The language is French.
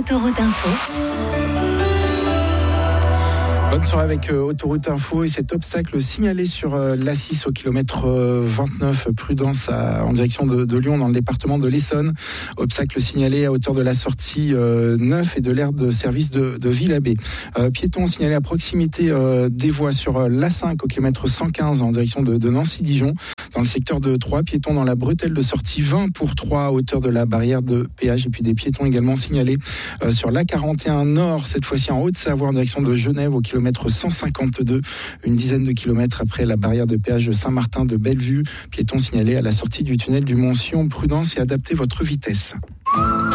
Autoroute Info. Bonne soirée avec Autoroute Info et cet obstacle signalé sur l'A6 au kilomètre 29, prudence en direction de Lyon dans le département de l'Essonne. Obstacle signalé à hauteur de la sortie 9 et de l'aire de service de Villabé. Piétons signalés à proximité des voies sur l'A5 au kilomètre 115 en direction de Nancy-Dijon. Dans le secteur de Troyes, piétons dans la bretelle de sortie 20 pour 3 à hauteur de la barrière de péage. Et puis des piétons également signalés sur l'A41 Nord, cette fois-ci en Haute-Savoie en direction de Genève au kilomètre 152, une dizaine de kilomètres après la barrière de péage de Saint-Martin de Bellevue. Piétons signalés à la sortie du tunnel du Mont-Sion. Prudence et adaptez votre vitesse.